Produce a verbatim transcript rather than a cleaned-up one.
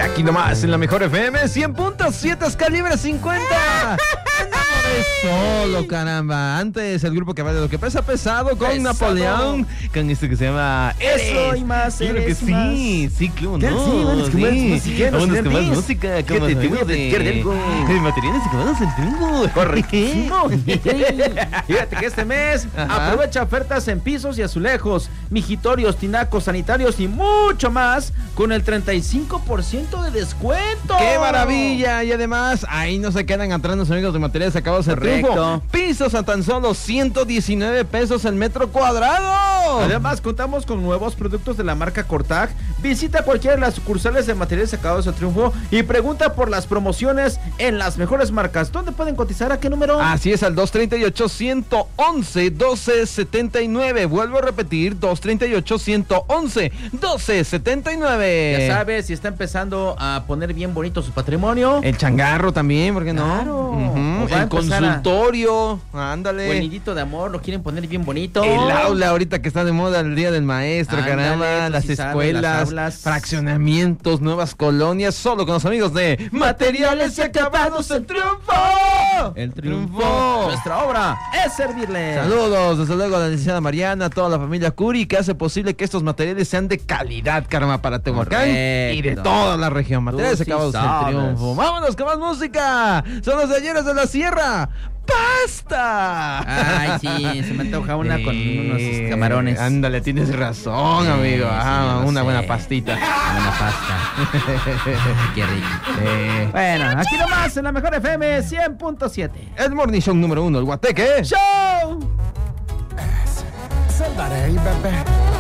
aquí nomás en la mejor F M, cien punto siete es calibre cincuenta. Solo, caramba. Antes el grupo que va de lo que pesa pesado con Pesado. Napoleón, con esto que se llama Eso y más, Claro que eres sí, más. sí, claro, Claro, no. sí, vámonos con más música, Vámonos con más Martínez. música. Que como te- te voy a de- platicar de algo. de materiales y que vamos al triunfo. Correctísimo. Fíjate que este mes Ajá. aprovecha ofertas en pisos y azulejos, mijitorios, tinacos, sanitarios y mucho más con el treinta y cinco por ciento de descuento. ¡Qué maravilla! Y además, ahí no se quedan atrás los amigos de Materiales Acabados del Correcto. Triunfo. Pisos a tan solo ciento diecinueve pesos el metro cuadrado. Además, contamos con nuevos productos de la marca Cortag. Visita cualquiera de las sucursales de Materiales Acabados del Triunfo y pregunta por las promociones en las mejores marcas. ¿Dónde pueden cotizar? ¿A qué número? Así es, al dos treinta y ocho, ciento once, doce setenta y nueve. Vuelvo a repetir, dos treinta y ocho, ciento once, doce setenta y nueve. Ya sabes, si está empezando a poner bien bonito su patrimonio. El changarro también, ¿por qué no? Claro. Ujú. O va a El empezar a- consultorio, ándale. O el nidito de amor, lo quieren poner bien bonito. El aula ahorita que está de moda, el día del maestro, Ándale, caramba, tú las sí sabes, escuelas, las aulas. fraccionamientos, nuevas colonias, solo con los amigos de Materiales Acabados del Triunfo. El triunfo. Nuestra obra es servirle. Saludos, desde luego a la licenciada Mariana, a toda la familia Curi, que hace posible que estos materiales sean de calidad, caramba, para Tehuacán Correcto. y de toda la región. Materiales Tú sí Acabados del sabes. Triunfo. Vámonos con más música. Son los de Ayeres de la Sierra. ¡Pasta! Ay, sí, se me antoja una con Eh, unos camarones. Ándale, tienes razón, Sí, amigo. sí, Ah, yo lo una sé. buena pastita. Buena pasta. Qué rico. Eh, Bueno, aquí nomás en la mejor F M cien punto siete. el Morning Show número uno, el Guateque. ¡Show! Somebody, baby.